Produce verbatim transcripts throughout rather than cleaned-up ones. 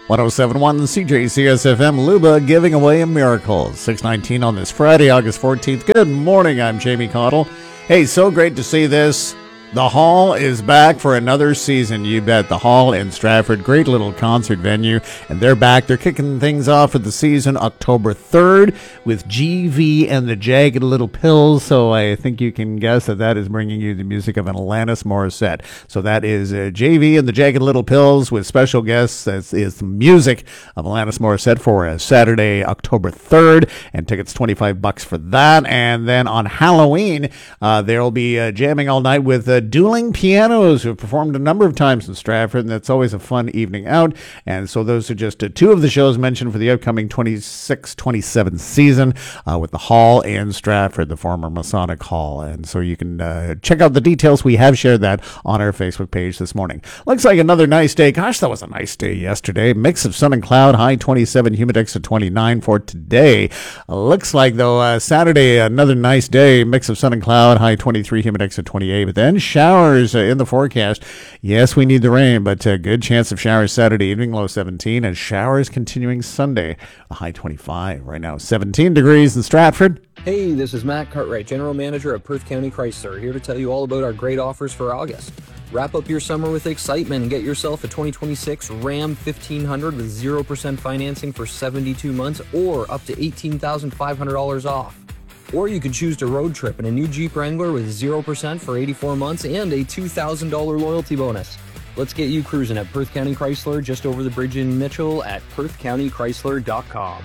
one oh seven point one C J C S F M, Luba giving away a miracle. six nineteen on this Friday, August fourteenth. Good morning, I'm Jamie Cottle. Hey, so great to see this. The Hall is back for another season, you bet. The Hall in Stratford, great little concert venue, and they're back. They're kicking things off for the season October third with G V and the Jagged Little Pills, so I think you can guess that that is bringing you the music of an Alanis Morissette. So that is uh, J V and the Jagged Little Pills with special guests. That is the music of Alanis Morissette for uh, Saturday, October third, and tickets twenty-five bucks for that. And then on Halloween, uh, they'll be uh, jamming all night with uh, Dueling Pianos, who have performed a number of times in Stratford, and that's always a fun evening out. And so those are just uh, two of the shows mentioned for the upcoming twenty-six twenty-seven season uh, with the Hall in Stratford, the former Masonic Hall. And so you can uh, check out the details. We have shared that on our Facebook page this morning. Looks like another nice day. Gosh, that was a nice day yesterday. Mix of sun and cloud, high twenty-seven, humidex at twenty-nine for today. Uh, looks like, though, uh, Saturday, another nice day. Mix of sun and cloud, high twenty-three, humidex at twenty-eight. But then showers uh, in the forecast. Yes, we need the rain, but a uh, good chance of showers Saturday evening, low seventeen, and showers continuing Sunday, a high twenty-five. Right now, seventeen degrees in Stratford. Hey, this is Matt Cartwright, General Manager of Perth County Chrysler, here to tell you all about our great offers for August. Wrap up your summer with excitement and get yourself a twenty twenty-six Ram fifteen hundred with zero percent financing for seventy-two months or up to eighteen thousand five hundred dollars off. Or you can choose to road trip in a new Jeep Wrangler with zero percent for eighty-four months and a two thousand dollars loyalty bonus. Let's get you cruising at Perth County Chrysler, just over the bridge in Mitchell at perth county chrysler dot com.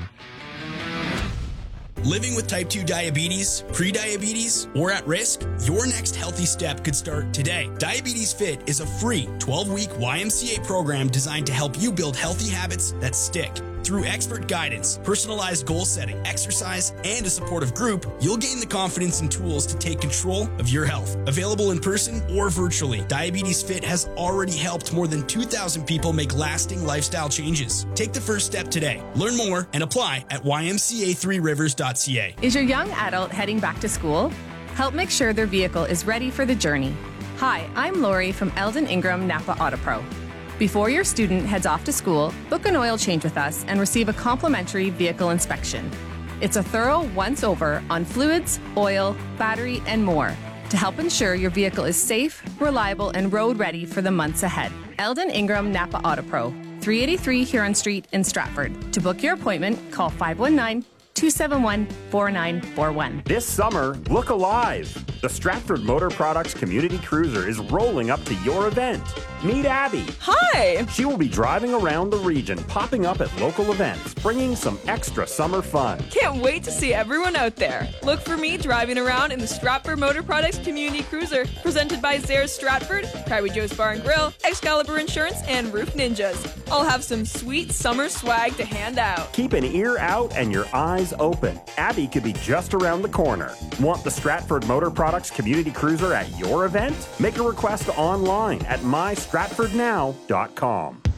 Living with type two diabetes, pre-diabetes, or at risk? Your next healthy step could start today. Diabetes Fit is a free twelve-week Y M C A program designed to help you build healthy habits that stick. Through expert guidance, personalized goal setting, exercise, and a supportive group, you'll gain the confidence and tools to take control of your health. Available in person or virtually, Diabetes Fit has already helped more than two thousand people make lasting lifestyle changes. Take the first step today. Learn more and apply at y m c a three rivers dot c a. Is your young adult heading back to school? Help make sure their vehicle is ready for the journey. Hi, I'm Lori from Eldon Ingram Napa Auto Pro. Before your student heads off to school, book an oil change with us and receive a complimentary vehicle inspection. It's a thorough once-over on fluids, oil, battery, and more to help ensure your vehicle is safe, reliable, and road-ready for the months ahead. Eldon Ingram Napa Auto Pro, three eighty-three Huron Street in Stratford. To book your appointment, call five one nine, two seven one, four nine four one. This summer, look alive. The Stratford Motor Products Community Cruiser is rolling up to your event. Meet Abby. Hi. She will be driving around the region, popping up at local events, bringing some extra summer fun. Can't wait to see everyone out there. Look for me driving around in the Stratford Motor Products Community Cruiser, presented by Zara Stratford, Private Joe's Bar and Grill, Excalibur Insurance, and Roof Ninjas. I'll have some sweet summer swag to hand out. Keep an ear out and your eyes open. Abby could be just around the corner. Want the Stratford Motor Products Community Cruiser at your event? Make a request online at my stratford now dot com.